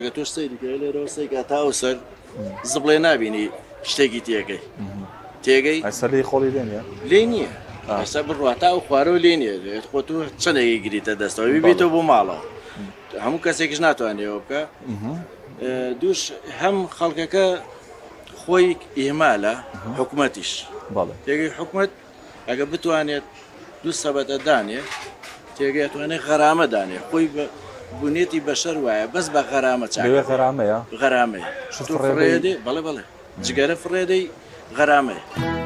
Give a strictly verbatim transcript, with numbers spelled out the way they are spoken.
تۆ سەیری لێرەوە سەیگا تاو سەر زبڵێ نبینی شتێکی تێگەی تێگەی ئەسەری خۆڵی لێنە لێ نییە ئەستا بڕوا تا و خوارەوە لێ نیە دەوێت خۆ تو چەندێکی گریتە دەستەوە بێتەوە بۆ ماڵەوە هەموو کەسێکیش ناتوانێەوە بکە دووش هەم خەڵکەکە خۆی ئێمالە حکوومەتیش تێگەی حکوومەت ئەگە بتوانێت دوو سەبەتە دانێ تێگەی توانێت غەرامە دانێ خۆی بنێتی بەشەر وایە بەس بە غەرامە چاوێ غەرامەیە غەرامەیە بەڵێ بەڵێ جگەرە فڕێدەی غەرامەیە